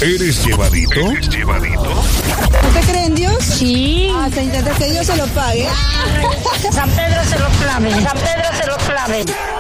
¿Eres llevadito? ¿Usted cree en Dios? Sí. Hasta intenta que Dios se lo pague. San Pedro se lo clave. San Pedro se lo clave.